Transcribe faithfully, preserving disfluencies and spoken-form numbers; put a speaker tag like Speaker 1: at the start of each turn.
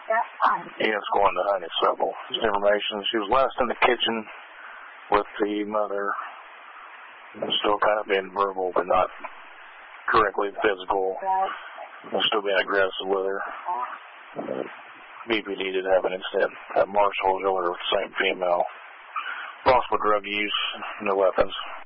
Speaker 1: Yes, going to Honeysuckle. Just information. She was last in the kitchen with the mother. Still kind of being verbal, but not correctly physical. Still being aggressive with her. Uh, B P D did have an incident at Marshall's over with the same female. Possible drug use, no weapons.